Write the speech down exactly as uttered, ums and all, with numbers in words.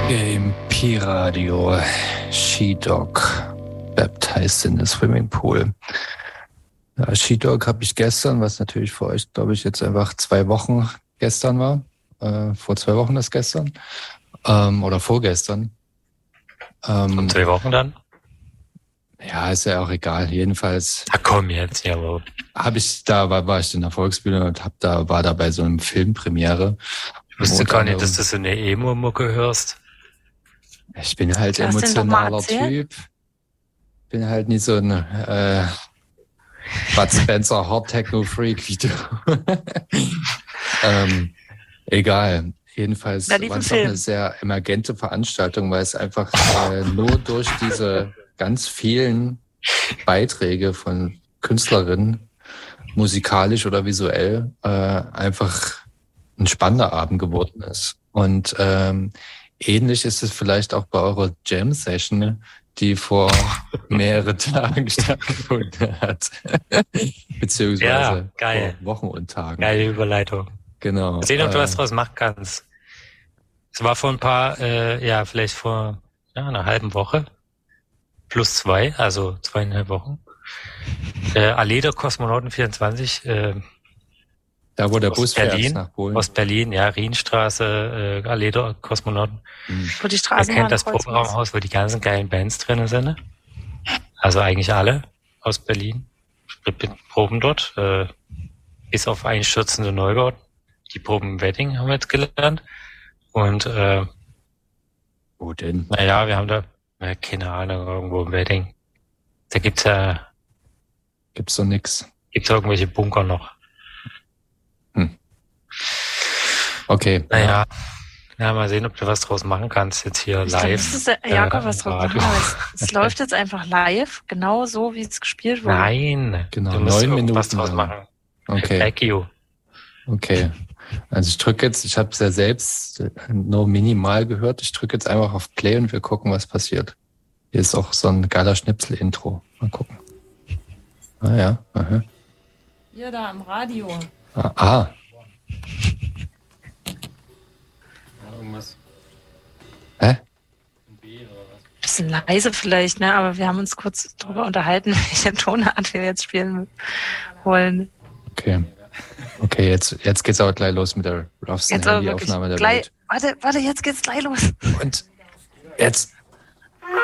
Game Pi-Radio, She-Dog, baptized in the Swimmingpool. Ja, She-Dog habe ich gestern, was natürlich für euch, glaube ich, jetzt einfach zwei Wochen gestern war. Äh, vor zwei Wochen ist gestern. Ähm, oder vorgestern. Ähm, Und zwei Wochen dann? Ja, ist ja auch egal. Jedenfalls. Ach komm jetzt, jawohl. Habe ich da, war, war ich in der Volksbühne und hab da, war da bei so einem Filmpremiere. Ich wusste gar nicht, dass du so eine Emo-Mucke hörst. Ich bin halt Du hast den doch mal emotionaler erzählt? Typ. Bin halt nicht so ein äh, Bud Spencer Hard Techno Freak wie du. ähm, egal. Jedenfalls Da lief war ein es auch Film. eine sehr emergente Veranstaltung, weil es einfach äh, nur durch diese ganz vielen Beiträge von Künstlerinnen, musikalisch oder visuell, äh, einfach ein spannender Abend geworden ist. Und ähm, ähnlich ist es vielleicht auch bei eurer Jam-Session, die vor mehreren Tagen stattgefunden hat. Beziehungsweise Ja, geil. vor Wochen und Tagen. Geile Überleitung. Genau. Mal sehen, ob du äh, was draus machen kannst. Es war vor ein paar, äh, ja, vielleicht vor ja, einer halben Woche. Plus zwei, also zweieinhalb Wochen. Äh, Allee der Kosmonauten vierundzwanzig, äh, Da, wo der aus Bus fährt Berlin, nach Polen. Ost-Berlin, ja, Rienstraße, äh, Allee der Kosmonauten. Hm. Wo die Ihr Straßenbahn kennt das kreuzen muss. Proberaumhaus, wo die ganzen geilen Bands drinnen sind. Ne? Also eigentlich alle aus Berlin. Wir proben dort, äh, bis auf einstürzende Neubauten. Die Proben im Wedding haben wir jetzt gelernt. Und äh, Wo denn? naja, wir haben da, äh, keine Ahnung, irgendwo im Wedding. Da gibt's ja Gibt's doch nix. gibt's irgendwelche Bunker noch. Okay. Naja, ja, mal sehen, ob du was draus machen kannst jetzt hier Ich glaube, live. das ist der Jakob, äh, was drauf Radio. machen. aber Es, es läuft jetzt einfach live, genau so, wie es gespielt wurde. Nein, Genau, du musst neun irgendwas Minuten draus lang. machen. Okay. Thank you. Okay. Also ich drücke jetzt, ich habe es ja selbst nur minimal gehört. Ich drücke jetzt einfach auf Play und wir gucken, was passiert. Hier ist auch so ein geiler Schnipsel-Intro. Mal gucken. Ah ja. Aha. Hier da im Radio. Ah. ah. Irgendwas. Hä? Bisschen leise vielleicht, ne? Aber wir haben uns kurz drüber unterhalten, welche Tonart wir jetzt spielen wollen. Okay. Okay, jetzt, jetzt geht's aber gleich los mit der roughsten Jetzt aber wirklich Handyaufnahme der gleich. Welt. Warte, warte, jetzt geht's gleich los. Und jetzt